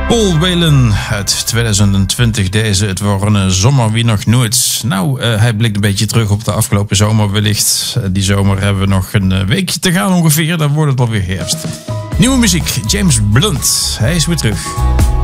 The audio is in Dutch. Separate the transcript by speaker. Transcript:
Speaker 1: Paul Whelan uit 2020, deze Het wordt een zomer wie nog nooit. Nou, hij blikt een beetje terug op de afgelopen zomer wellicht. Die zomer hebben we nog een weekje te gaan ongeveer, dan wordt het alweer herfst. Nieuwe muziek, James Blunt, hij is weer terug.